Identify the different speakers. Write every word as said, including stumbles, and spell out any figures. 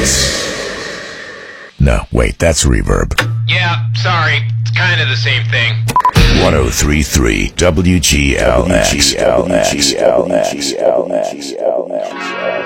Speaker 1: No, wait, that's reverb.
Speaker 2: Yeah, sorry. It's kind of the same thing.
Speaker 1: one oh three point three W G L X.